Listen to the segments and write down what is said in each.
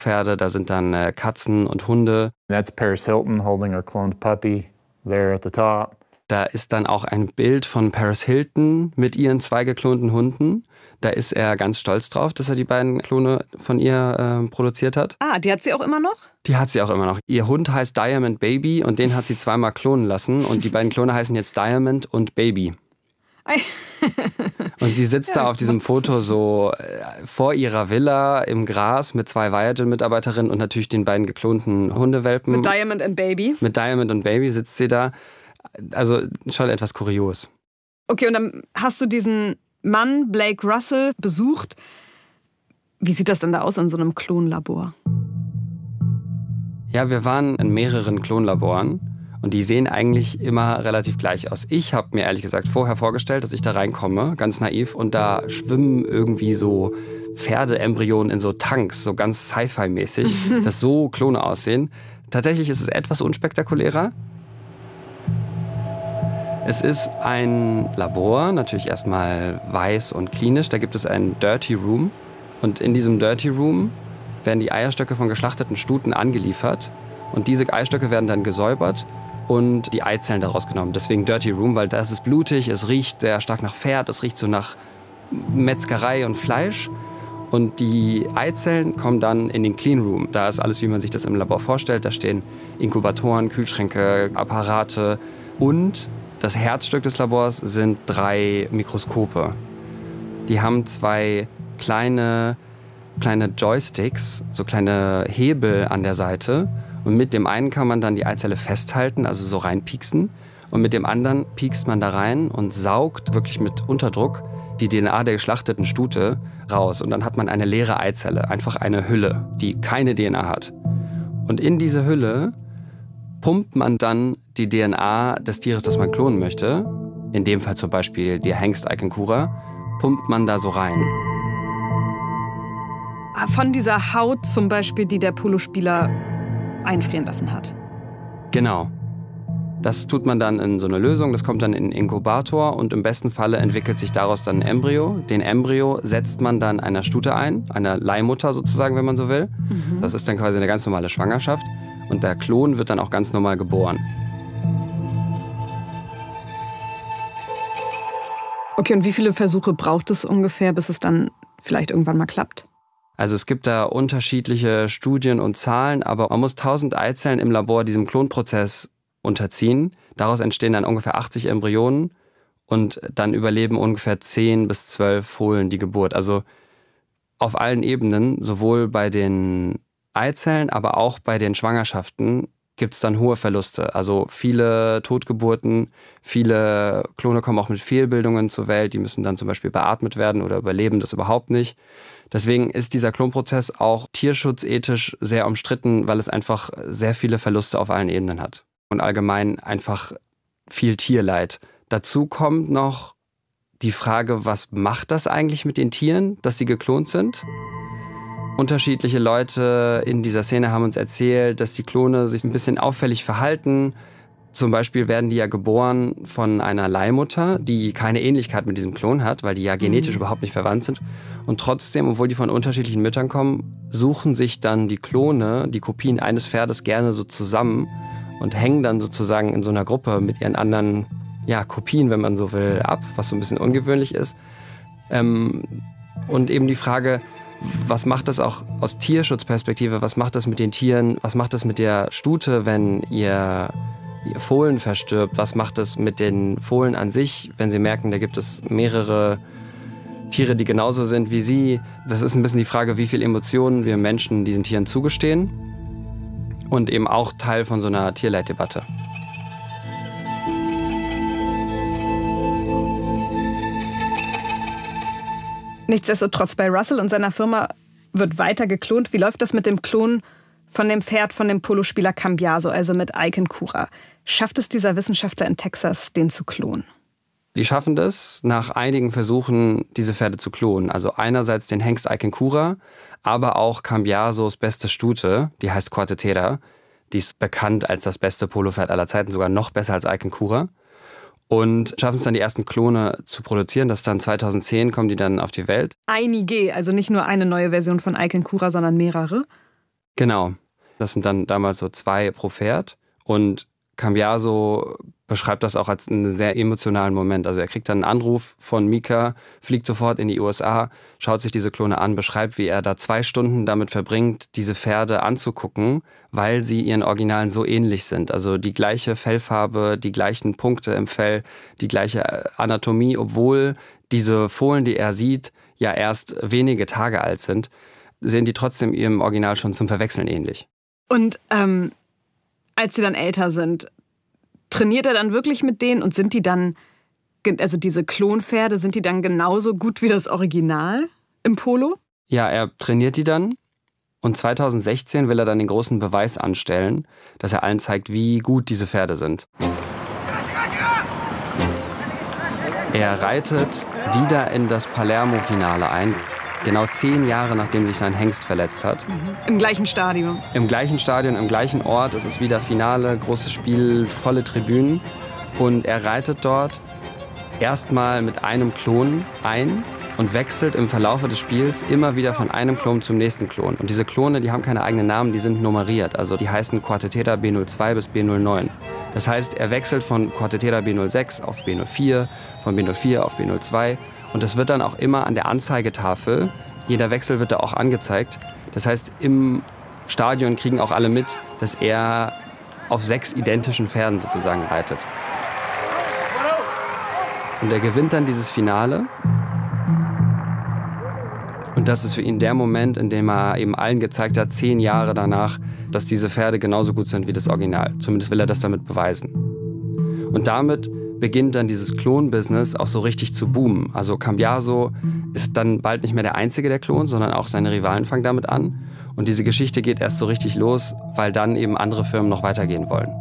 Pferde, da sind dann Katzen und Hunde. That's Paris Hilton holding her cloned puppy there at the top. Da ist dann auch ein Bild von Paris Hilton mit ihren 2 geklonten Hunden. Da ist er ganz stolz drauf, dass er die beiden Klone von ihr produziert hat. Ah, die hat sie auch immer noch? Die hat sie auch immer noch. Ihr Hund heißt Diamond Baby und den hat sie 2-mal klonen lassen. Und die beiden Klone heißen jetzt Diamond und Baby. Und sie sitzt da auf diesem Foto so vor ihrer Villa im Gras mit 2 Viagen-Mitarbeiterinnen und natürlich den beiden geklonten Hundewelpen. Mit Diamond and Baby? Mit Diamond und Baby sitzt sie da. Also schon etwas kurios. Okay, und dann hast du diesen Mann, Blake Russell, besucht. Wie sieht das denn da aus in so einem Klonlabor? Ja, wir waren in mehreren Klonlaboren und die sehen eigentlich immer relativ gleich aus. Ich habe mir ehrlich gesagt vorher vorgestellt, dass ich da reinkomme, ganz naiv, und da schwimmen irgendwie so Pferdeembryonen in so Tanks, so ganz Sci-Fi-mäßig, dass so Klone aussehen. Tatsächlich ist es etwas unspektakulärer. Es ist ein Labor, natürlich erstmal weiß und klinisch. Da gibt es einen Dirty Room. Und in diesem Dirty Room werden die Eierstöcke von geschlachteten Stuten angeliefert. Und diese Eierstöcke werden dann gesäubert und die Eizellen daraus genommen. Deswegen Dirty Room, weil das ist blutig, es riecht sehr stark nach Pferd, es riecht so nach Metzgerei und Fleisch. Und die Eizellen kommen dann in den Clean Room. Da ist alles, wie man sich das im Labor vorstellt. Da stehen Inkubatoren, Kühlschränke, Apparate und das Herzstück des Labors sind 3 Mikroskope. Die haben 2 kleine Joysticks, so kleine Hebel an der Seite. Und mit dem einen kann man dann die Eizelle festhalten, also so reinpieksen. Und mit dem anderen piekst man da rein und saugt wirklich mit Unterdruck die DNA der geschlachteten Stute raus. Und dann hat man eine leere Eizelle, einfach eine Hülle, die keine DNA hat. Und in diese Hülle pumpt man dann die DNA des Tieres, das man klonen möchte, in dem Fall zum Beispiel der Hengst Aikenkura, pumpt man da so rein. Von dieser Haut zum Beispiel, die der Polospieler einfrieren lassen hat. Genau. Das tut man dann in so eine Lösung, das kommt dann in den Inkubator und im besten Falle entwickelt sich daraus dann ein Embryo. Den Embryo setzt man dann einer Stute ein, einer Leihmutter sozusagen, wenn man so will. Das ist dann quasi eine ganz normale Schwangerschaft und der Klon wird dann auch ganz normal geboren. Okay, und wie viele Versuche braucht es ungefähr, bis es dann vielleicht irgendwann mal klappt? Also es gibt da unterschiedliche Studien und Zahlen, aber man muss 1000 Eizellen im Labor diesem Klonprozess unterziehen. Daraus entstehen dann ungefähr 80 Embryonen und dann überleben ungefähr 10 bis 12 Fohlen die Geburt. Also auf allen Ebenen, sowohl bei den Eizellen, aber auch bei den Schwangerschaften gibt es dann hohe Verluste. Also viele Totgeburten, viele Klone kommen auch mit Fehlbildungen zur Welt, die müssen dann zum Beispiel beatmet werden oder überleben das überhaupt nicht. Deswegen ist dieser Klonprozess auch tierschutzethisch sehr umstritten, weil es einfach sehr viele Verluste auf allen Ebenen hat. Und allgemein einfach viel Tierleid. Dazu kommt noch die Frage, was macht das eigentlich mit den Tieren, dass sie geklont sind? Unterschiedliche Leute in dieser Szene haben uns erzählt, dass die Klone sich ein bisschen auffällig verhalten. Zum Beispiel werden die ja geboren von einer Leihmutter, die keine Ähnlichkeit mit diesem Klon hat, weil die ja genetisch überhaupt nicht verwandt sind. Und trotzdem, obwohl die von unterschiedlichen Müttern kommen, suchen sich dann die Klone, die Kopien eines Pferdes gerne so zusammen und hängen dann sozusagen in so einer Gruppe mit ihren anderen Kopien, wenn man so will, ab, was so ein bisschen ungewöhnlich ist. Und eben die Frage, was macht das auch aus Tierschutzperspektive, was macht das mit den Tieren, was macht das mit der Stute, wenn ihr Fohlen verstirbt, was macht das mit den Fohlen an sich, wenn sie merken, da gibt es mehrere Tiere, die genauso sind wie sie. Das ist ein bisschen die Frage, wie viel Emotionen wir Menschen diesen Tieren zugestehen und eben auch Teil von so einer Tierleiddebatte. Nichtsdestotrotz, bei Russell und seiner Firma wird weiter geklont. Wie läuft das mit dem Klon von dem Pferd von dem Polospieler Cambiaso, also mit Aikenkura? Schafft es dieser Wissenschaftler in Texas, den zu klonen? Die schaffen das, nach einigen Versuchen diese Pferde zu klonen. Also einerseits den Hengst Aikenkura, aber auch Cambiasos beste Stute, die heißt Quartetera. Die ist bekannt als das beste Polopferd aller Zeiten, sogar noch besser als Aikenkura. Und schaffen es dann, die ersten Klone zu produzieren. Das dann 2010 kommen die dann auf die Welt. Einige, also nicht nur eine neue Version von Aikenkura, sondern mehrere? Genau. Das sind dann damals so 2 pro Pferd. Und Cambiaso beschreibt das auch als einen sehr emotionalen Moment. Also er kriegt dann einen Anruf von Mika, fliegt sofort in die USA, schaut sich diese Klone an, beschreibt, wie er da 2 Stunden damit verbringt, diese Pferde anzugucken, weil sie ihren Originalen so ähnlich sind. Also die gleiche Fellfarbe, die gleichen Punkte im Fell, die gleiche Anatomie, obwohl diese Fohlen, die er sieht, ja erst wenige Tage alt sind, sehen die trotzdem ihrem Original schon zum Verwechseln ähnlich. Und als sie dann älter sind, trainiert er dann wirklich mit denen und sind die dann, also diese Klonpferde, sind die dann genauso gut wie das Original im Polo? Ja, er trainiert die dann und 2016 will er dann den großen Beweis anstellen, dass er allen zeigt, wie gut diese Pferde sind. Er reitet wieder in das Palermo-Finale ein. Genau 10 Jahre, nachdem sich sein Hengst verletzt hat. Im gleichen Stadion. Im gleichen Stadion, im gleichen Ort. Es ist wieder Finale, großes Spiel, volle Tribünen. Und er reitet dort erstmal mit einem Klon ein und wechselt im Verlaufe des Spiels immer wieder von einem Klon zum nächsten Klon. Und diese Klone, die haben keine eigenen Namen, die sind nummeriert. Also die heißen Quartetera B02 bis B09. Das heißt, er wechselt von Quartetera B06 auf B04, von B04 auf B02. Und das wird dann auch immer an der Anzeigetafel, jeder Wechsel wird da auch angezeigt. Das heißt, im Stadion kriegen auch alle mit, dass er auf 6 identischen Pferden sozusagen reitet. Und er gewinnt dann dieses Finale. Und das ist für ihn der Moment, in dem er eben allen gezeigt hat, 10 Jahre danach, dass diese Pferde genauso gut sind wie das Original. Zumindest will er das damit beweisen. Und damit beginnt dann dieses Klon-Business auch so richtig zu boomen. Also Cambiaso ist dann bald nicht mehr der Einzige, der klont, sondern auch seine Rivalen fangen damit an. Und diese Geschichte geht erst so richtig los, weil dann eben andere Firmen noch weitergehen wollen.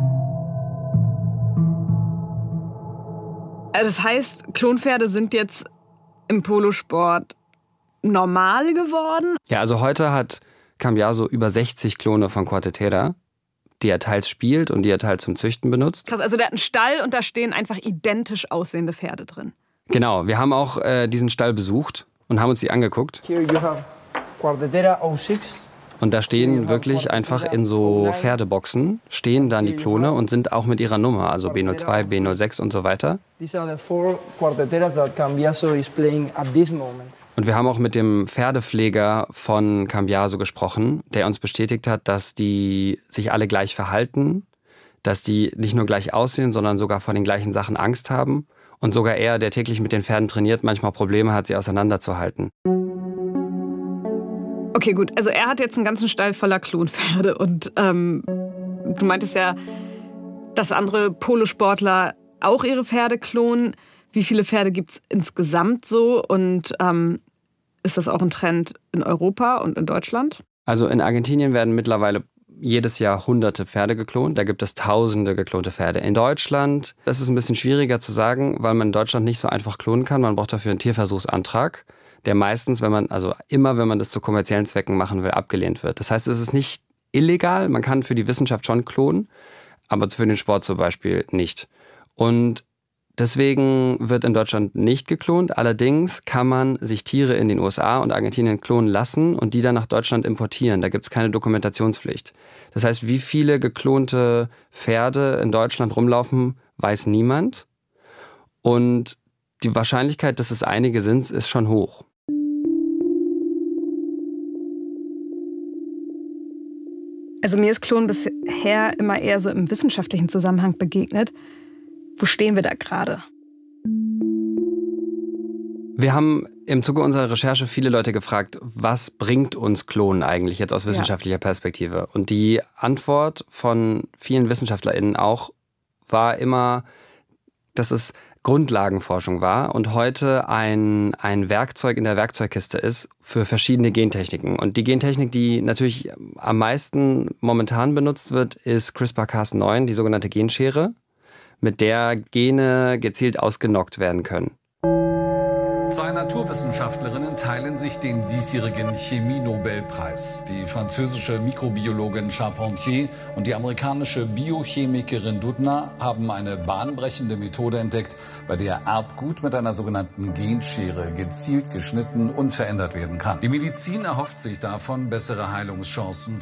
Das heißt, Klonpferde sind jetzt im Polosport normal geworden? Ja, also heute hat Cambiaso über 60 Klone von Quartetera, die er teils spielt und die er teils zum Züchten benutzt. Krass, also der hat einen Stall und da stehen einfach identisch aussehende Pferde drin. Genau, wir haben auch diesen Stall besucht und haben uns die angeguckt. Here you have Quartetera 06. Und da stehen wirklich einfach in so Pferdeboxen, stehen dann die Klone und sind auch mit ihrer Nummer, also B02, B06 und so weiter. These are the 4 Quarteteras that Cambiaso is playing at this moment. Und wir haben auch mit dem Pferdepfleger von Cambiaso gesprochen, der uns bestätigt hat, dass die sich alle gleich verhalten, dass die nicht nur gleich aussehen, sondern sogar vor den gleichen Sachen Angst haben. Und sogar er, der täglich mit den Pferden trainiert, manchmal Probleme hat, sie auseinanderzuhalten. Okay, gut. Also er hat jetzt einen ganzen Stall voller Klonpferde. Und du meintest ja, dass andere Polosportler auch ihre Pferde klonen. Wie viele Pferde gibt es insgesamt so? Und ist das auch ein Trend in Europa und in Deutschland? Also in Argentinien werden mittlerweile jedes Jahr hunderte Pferde geklont. Da gibt es tausende geklonte Pferde. In Deutschland, das ist ein bisschen schwieriger zu sagen, weil man in Deutschland nicht so einfach klonen kann. Man braucht dafür einen Tierversuchsantrag, der meistens, wenn man das zu kommerziellen Zwecken machen will, abgelehnt wird. Das heißt, es ist nicht illegal. Man kann für die Wissenschaft schon klonen, aber für den Sport zum Beispiel nicht. Und deswegen wird in Deutschland nicht geklont. Allerdings kann man sich Tiere in den USA und Argentinien klonen lassen und die dann nach Deutschland importieren. Da gibt es keine Dokumentationspflicht. Das heißt, wie viele geklonte Pferde in Deutschland rumlaufen, weiß niemand. Und die Wahrscheinlichkeit, dass es einige sind, ist schon hoch. Also mir ist Klonen bisher immer eher so im wissenschaftlichen Zusammenhang begegnet. Wo stehen wir da gerade? Wir haben im Zuge unserer Recherche viele Leute gefragt, was bringt uns Klonen eigentlich jetzt aus wissenschaftlicher Perspektive? Und die Antwort von vielen WissenschaftlerInnen auch war immer, dass es Grundlagenforschung war und heute ein Werkzeug in der Werkzeugkiste ist für verschiedene Gentechniken. Und die Gentechnik, die natürlich am meisten momentan benutzt wird, ist CRISPR-Cas9, die sogenannte Genschere, mit der Gene gezielt ausgenockt werden können. 2 Naturwissenschaftlerinnen teilen sich den diesjährigen Chemie-Nobelpreis. Die französische Mikrobiologin Charpentier und die amerikanische Biochemikerin Doudna haben eine bahnbrechende Methode entdeckt, bei der Erbgut mit einer sogenannten Genschere gezielt geschnitten und verändert werden kann. Die Medizin erhofft sich davon bessere Heilungschancen